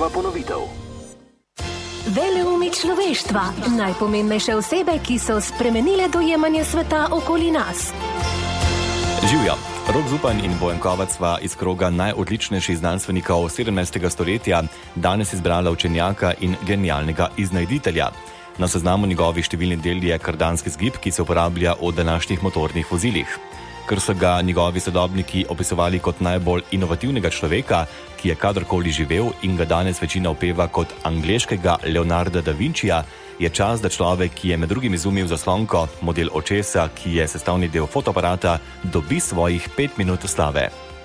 prva ponovitev. Veleumi človeštva, najpomembnejše osebe, ki so spremenile dojemanje sveta okoli nas. Živjo, Rok Zupan in Bojan Kovac sva iz kroga najodličnejših znanstvenikov 17. stoletja danes izbrala učenjaka in genialnega iznajditelja. Na seznamu njegovih številnih del je kardanski zgib, ki se uporablja v današnjih motornih vozilih. Ker so ga njegovi sodobniki opisovali kot najbolj inovativnega človeka, ki je kadarkoli živel in ga danes večina opeva kot angleškega Leonarda da Vincija, je čas, da človek, ki je med drugim izumil zaslonko, model očesa, ki je sestavni del fotoaparata, dobi svojih 5 minut slave.